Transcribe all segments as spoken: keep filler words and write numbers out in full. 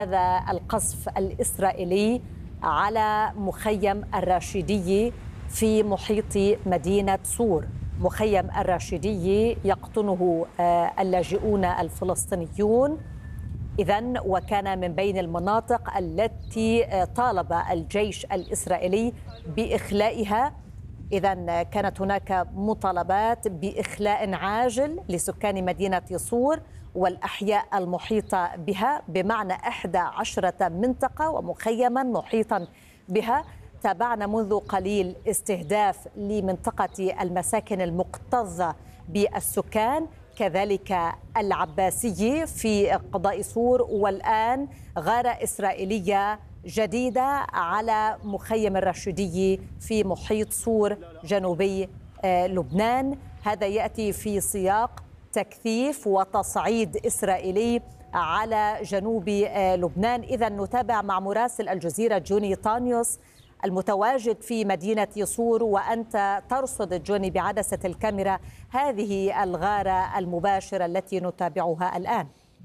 هذا القصف الإسرائيلي على مخيم الراشدية في محيط مدينة صور. مخيم الراشدية يقطنه اللاجئون الفلسطينيون إذن، وكان من بين المناطق التي طالب الجيش الإسرائيلي بإخلائها. إذن كانت هناك مطالبات بإخلاء عاجل لسكان مدينة صور والأحياء المحيطة بها، بمعنى إحدى عشرة منطقة ومخيما محيطا بها. تابعنا منذ قليل استهداف لمنطقة المساكن المكتظة بالسكان، كذلك العباسية في قضاء صور، والآن غارة إسرائيلية جديدة على مخيم الراشدية في محيط صور جنوبي لبنان. هذا يأتي في سياق تكثيف وتصعيد إسرائيلي على جنوب لبنان. إذن نتابع مع مراسل الجزيرة جوني طانيوس المتواجد في مدينة صور، وأنت ترصد جوني بعدسة الكاميرا هذه الغارة المباشرة التي نتابعها الآن.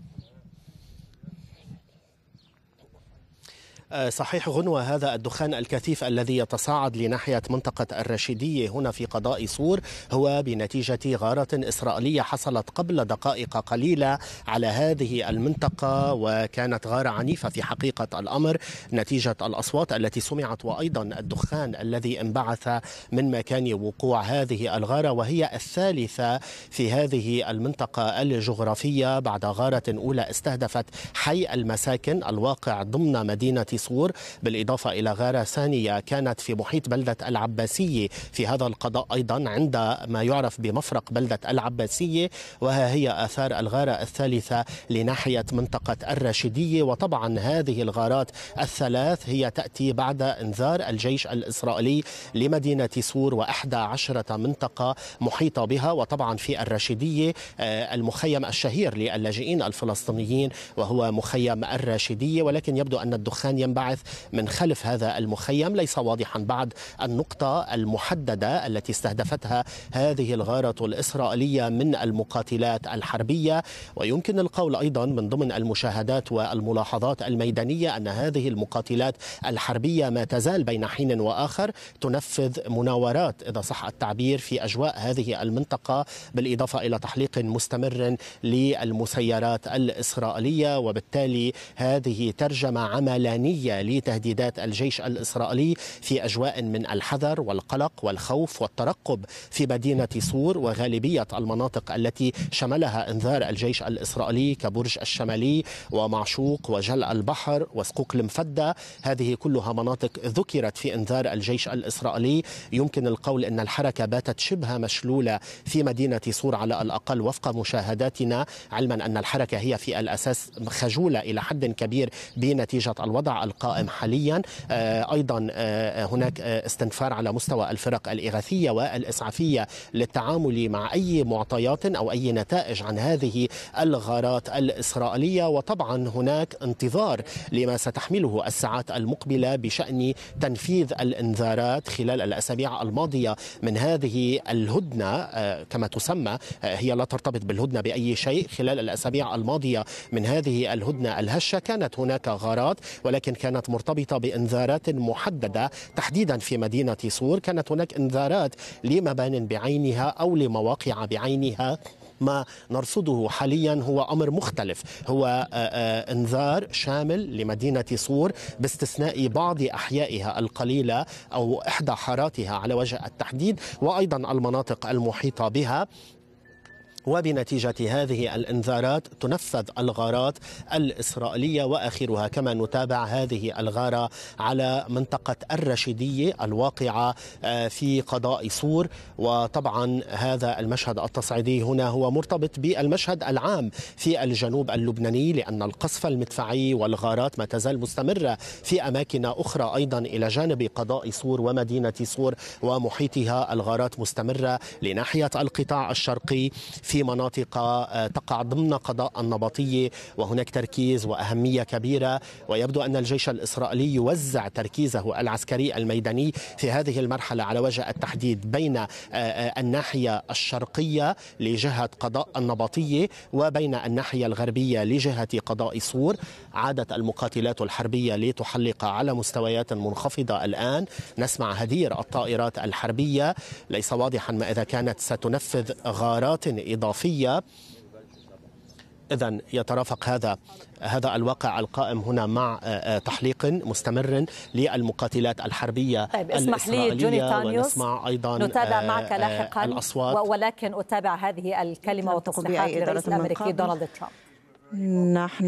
صحيح غنوة، هذا الدخان الكثيف الذي يتصاعد لناحية منطقة الراشدية هنا في قضاء صور هو بنتيجة غارة إسرائيلية حصلت قبل دقائق قليلة على هذه المنطقة، وكانت غارة عنيفة في حقيقة الأمر نتيجة الأصوات التي سمعت وأيضا الدخان الذي انبعث من مكان وقوع هذه الغارة، وهي الثالثة في هذه المنطقة الجغرافية بعد غارة أولى استهدفت حي المساكن الواقع ضمن مدينة صور، بالإضافة إلى غارة ثانية كانت في محيط بلدة العباسية في هذا القضاء أيضا عند ما يعرف بمفرق بلدة العباسية، وها هي آثار الغارة الثالثة لناحية منطقة الراشدية. وطبعا هذه الغارات الثلاث هي تأتي بعد إنذار الجيش الإسرائيلي لمدينة صور وأحدى عشرة منطقة محيطة بها، وطبعا في الراشدية المخيم الشهير للاجئين الفلسطينيين وهو مخيم الراشدية، ولكن يبدو أن الدخان ينبعث من خلف هذا المخيم. ليس واضحا بعد النقطة المحددة التي استهدفتها هذه الغارة الإسرائيلية من المقاتلات الحربية، ويمكن القول أيضا من ضمن المشاهدات والملاحظات الميدانية أن هذه المقاتلات الحربية ما تزال بين حين وآخر تنفذ مناورات إذا صح التعبير في أجواء هذه المنطقة، بالإضافة إلى تحليق مستمر للمسيرات الإسرائيلية، وبالتالي هذه ترجمة عملانية لتهديدات الجيش الإسرائيلي في أجواء من الحذر والقلق والخوف والترقب في مدينة صور وغالبية المناطق التي شملها إنذار الجيش الإسرائيلي كبرج الشمالي ومعشوق وجل البحر وسقوق المفدة. هذه كلها مناطق ذكرت في إنذار الجيش الإسرائيلي. يمكن القول أن الحركة باتت شبه مشلولة في مدينة صور على الأقل وفق مشاهداتنا، علما أن الحركة هي في الأساس خجولة إلى حد كبير بنتيجة الوضع القائم حاليا. أيضا هناك استنفار على مستوى الفرق الإغاثية والإسعافية للتعامل مع أي معطيات أو أي نتائج عن هذه الغارات الإسرائيلية، وطبعا هناك انتظار لما ستحمله الساعات المقبلة بشأن تنفيذ الإنذارات خلال الأسابيع الماضية من هذه الهدنة كما تسمى، هي لا ترتبط بالهدنة بأي شيء. خلال الأسابيع الماضية من هذه الهدنة الهشة كانت هناك غارات، ولكن كانت مرتبطة بإنذارات محددة تحديدا في مدينة صور. كانت هناك إنذارات لمبان بعينها أو لمواقع بعينها. ما نرصده حاليا هو أمر مختلف، هو إنذار شامل لمدينة صور باستثناء بعض أحيائها القليلة أو إحدى حاراتها على وجه التحديد، وأيضا المناطق المحيطة بها. وبنتيجة هذه الإنذارات تنفذ الغارات الإسرائيلية، وآخرها كما نتابع هذه الغارة على منطقة الراشدية الواقعة في قضاء صور. وطبعا هذا المشهد التصعيدي هنا هو مرتبط بالمشهد العام في الجنوب اللبناني، لأن القصف المدفعي والغارات ما تزال مستمرة في أماكن أخرى أيضا إلى جانب قضاء صور ومدينة صور ومحيطها. الغارات مستمرة لناحية القطاع الشرقي في في مناطق تقع ضمن قضاء النبطية، وهناك تركيز وأهمية كبيرة. ويبدو أن الجيش الإسرائيلي يوزع تركيزه العسكري الميداني في هذه المرحلة على وجه التحديد بين الناحية الشرقية لجهة قضاء النبطية وبين الناحية الغربية لجهة قضاء صور. عادت المقاتلات الحربية لتحلق على مستويات منخفضة الآن، نسمع هدير الطائرات الحربية، ليس واضحا ما إذا كانت ستنفذ غارات إضافية. إذن يترافق هذا هذا الواقع القائم هنا مع تحليق مستمر للمقاتلات الحربية طيب اسمح لي جوني تانيوس، ونسمع أيضا نتابع معك لاحقا الأصوات، ولكن أتابع هذه الكلمة وتصريحات للرئيس الأمريكي دونالد ترامب. نحن